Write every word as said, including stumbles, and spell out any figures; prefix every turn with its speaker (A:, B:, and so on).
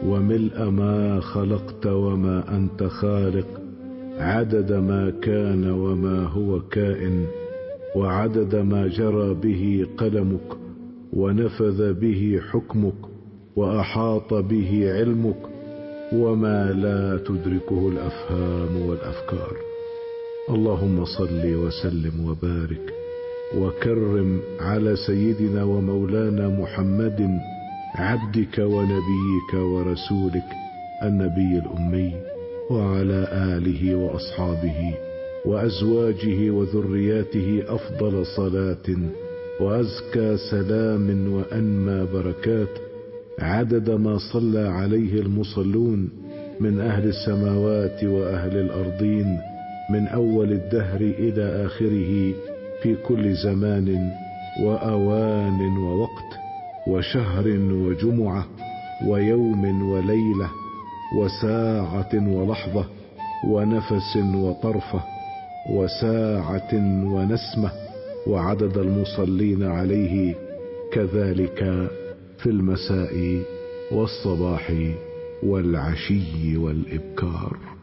A: وملء ما خلقت وما أنت خالق، عدد ما كان وما هو كائن، وعدد ما جرى به قلمك ونفذ به حكمك وأحاط به علمك، وما لا تدركه الأفهام والأفكار. اللهم صل وسلم وبارك وكرم على سيدنا ومولانا محمد عبدك ونبيك ورسولك النبي الأمي، وعلى آله وأصحابه وأزواجه وذرياته أفضل صلاة وأزكى سلام وأنمى بركات، عدد ما صلى عليه المصلون من أهل السماوات وأهل الأرضين من أول الدهر إلى آخره، في كل زمان وأوان ووقت وشهر وجمعة ويوم وليلة وساعة ولحظة ونفس وطرفة وساعة ونسمة، وعدد المصلين عليه كذلك في المساء والصباح والعشي والإبكار.